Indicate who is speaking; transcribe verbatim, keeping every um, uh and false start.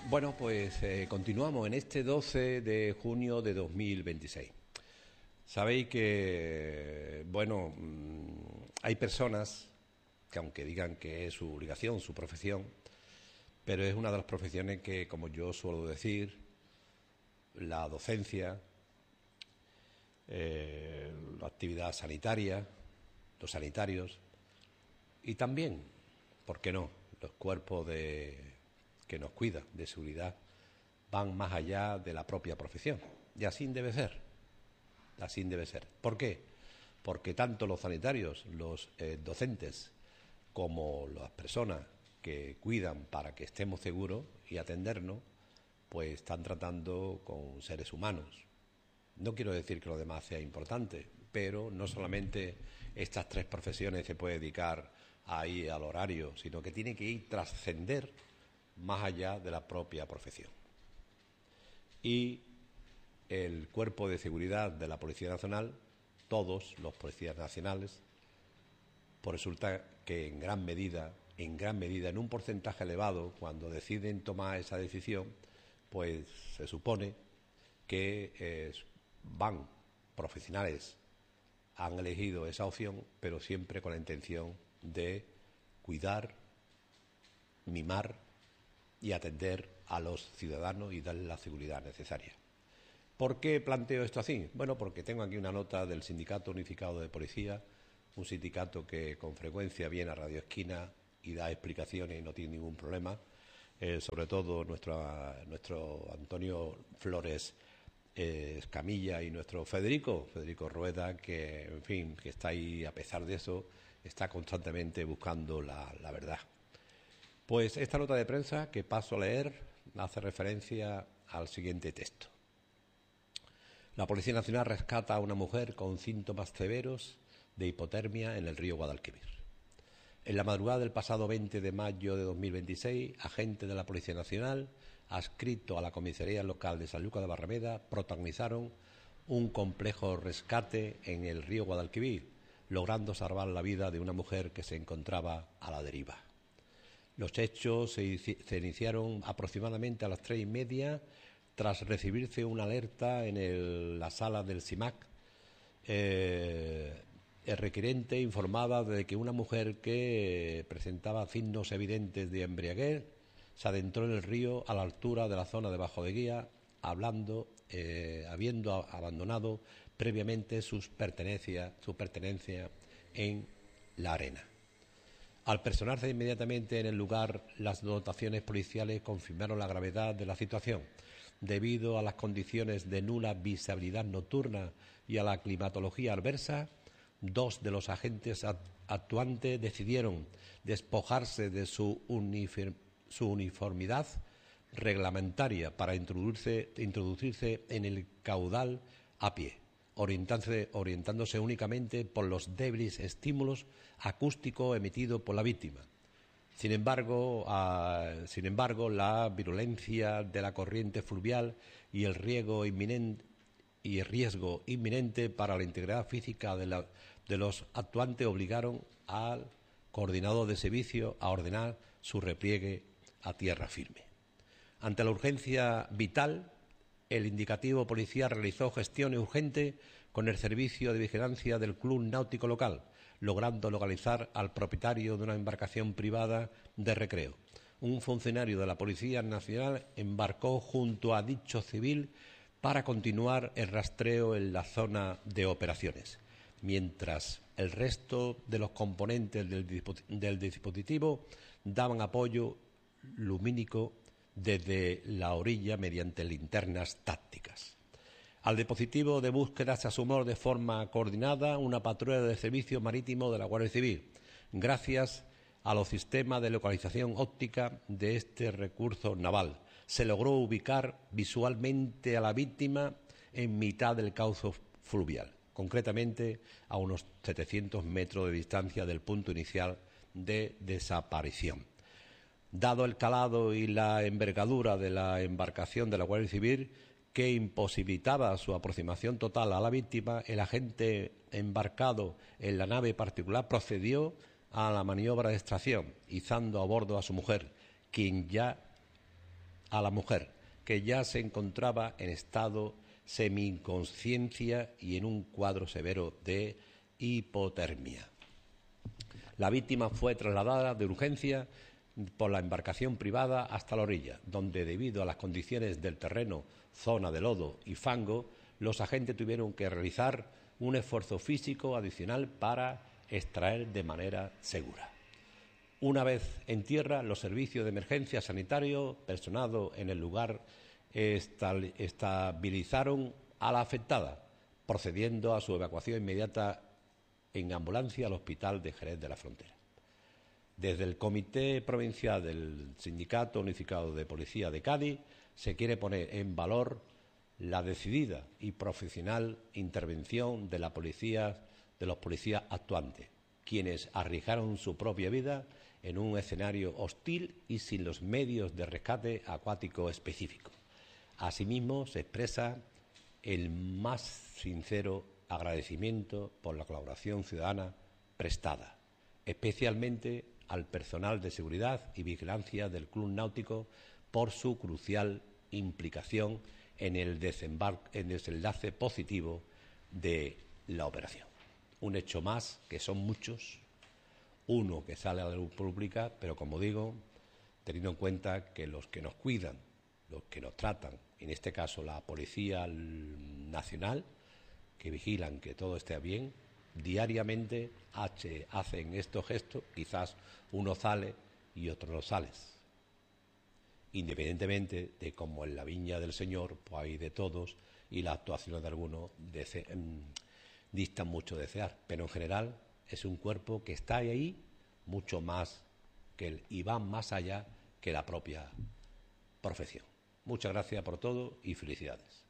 Speaker 1: Bueno, pues eh, continuamos en este doce de junio de dos mil veintiséis. Sabéis que, bueno, mmm, hay personas que aunque digan que es su obligación, su profesión, pero es una de las profesiones que, como yo suelo decir, la docencia, eh, la actividad sanitaria, los sanitarios y también, ¿por qué no?, los cuerpos de, que nos cuidan de seguridad van más allá de la propia profesión. Y así debe ser. Así debe ser. ¿Por qué? Porque tanto los sanitarios, los eh, docentes, como las personas que cuidan para que estemos seguros y atendernos, pues están tratando con seres humanos. No quiero decir que lo demás sea importante, pero no solamente estas tres profesiones se puede dedicar ahí al horario, sino que tiene que ir trascender más allá de la propia profesión. Y el Cuerpo de Seguridad de la Policía Nacional, todos los policías nacionales, pues resulta que en gran medida, en gran medida, en un porcentaje elevado, cuando deciden tomar esa decisión, pues se supone que eh, van profesionales, han elegido esa opción, pero siempre con la intención de cuidar, mimar y atender a los ciudadanos y darles la seguridad necesaria. ¿Por qué planteo esto así? Bueno, porque tengo aquí una nota del Sindicato Unificado de Policía, un sindicato que con frecuencia viene a Radio Esquina y da explicaciones y no tiene ningún problema, eh, sobre todo nuestro, nuestro Antonio Flores eh, Escamilla y nuestro Federico, Federico Rueda, que, en fin, que está ahí a pesar de eso, está constantemente buscando la, la verdad. Pues esta nota de prensa que paso a leer hace referencia al siguiente texto. La Policía Nacional rescata a una mujer con síntomas severos de hipotermia en el río Guadalquivir. En la madrugada del pasado veinte de mayo de dos mil veintiséis, agentes de la Policía Nacional, adscrito a la Comisaría Local de Sanlúcar de Barrameda, protagonizaron un complejo rescate en el río Guadalquivir, logrando salvar la vida de una mujer que se encontraba a la deriva. Los hechos se, se iniciaron aproximadamente a las tres y media, tras recibirse una alerta en el, la sala del SIMAC. Eh, el requerente informaba de que una mujer que presentaba signos evidentes de embriaguez se adentró en el río a la altura de la zona de Bajo de Guía, hablando, eh, habiendo abandonado previamente sus pertenencias, su pertenencia en la arena. Al personarse inmediatamente en el lugar, las dotaciones policiales confirmaron la gravedad de la situación. Debido a las condiciones de nula visibilidad nocturna y a la climatología adversa, dos de los agentes actuantes decidieron despojarse de su, uniform, su uniformidad reglamentaria para introducirse, introducirse en el caudal a pie, orientándose, orientándose únicamente por los débiles estímulos acústicos emitidos por la víctima. Sin embargo, uh, sin embargo, la virulencia de la corriente fluvial y el riesgo inminente, y el riesgo inminente para la integridad física de, la, de los actuantes obligaron al coordinador de servicio a ordenar su repliegue a tierra firme. Ante la urgencia vital, el indicativo policial realizó gestiones urgentes con el servicio de vigilancia del club náutico local, logrando localizar al propietario de una embarcación privada de recreo. Un funcionario de la Policía Nacional embarcó junto a dicho civil para continuar el rastreo en la zona de operaciones, mientras el resto de los componentes del, del dispositivo daban apoyo lumínico desde la orilla mediante linternas tácticas. Al dispositivo de búsqueda se asumó de forma coordinada una patrulla de servicio marítimo de la Guardia Civil, gracias a los sistemas de localización óptica de este recurso naval. Se logró ubicar visualmente a la víctima en mitad del cauce fluvial, concretamente a unos setecientos metros de distancia del punto inicial de desaparición. Dado el calado y la envergadura de la embarcación de la Guardia Civil, que imposibilitaba su aproximación total a la víctima, el agente embarcado en la nave particular procedió a la maniobra de extracción, izando a bordo a su mujer, quien ya a la mujer, que ya se encontraba en estado semi-inconsciencia y en un cuadro severo de hipotermia. La víctima fue trasladada de urgencia por la embarcación privada hasta la orilla, donde, debido a las condiciones del terreno, zona de lodo y fango, los agentes tuvieron que realizar un esfuerzo físico adicional para extraer de manera segura. Una vez en tierra, los servicios de emergencia sanitario personado en el lugar estabilizaron a la afectada, procediendo a su evacuación inmediata en ambulancia al Hospital de Jerez de la Frontera. Desde el Comité Provincial del Sindicato Unificado de Policía de Cádiz se quiere poner en valor la decidida y profesional intervención de la policía, de los policías actuantes, quienes arriesgaron su propia vida en un escenario hostil y sin los medios de rescate acuático específico. Asimismo, se expresa el más sincero agradecimiento por la colaboración ciudadana prestada, especialmente al personal de seguridad y vigilancia del Club Náutico por su crucial implicación en el desenlace positivo de la operación. Un hecho más, que son muchos, uno que sale a la luz pública, pero como digo, teniendo en cuenta que los que nos cuidan, los que nos tratan, en este caso la Policía Nacional, que vigilan que todo esté bien, diariamente hacen estos gestos, quizás uno sale y otro no sale. Independientemente de cómo en la viña del Señor pues hay de todos y las actuaciones de algunos dese, mmm, distan mucho de desear, pero en general es un cuerpo que está ahí mucho más que el, y va más allá que la propia profesión. Muchas gracias por todo y felicidades.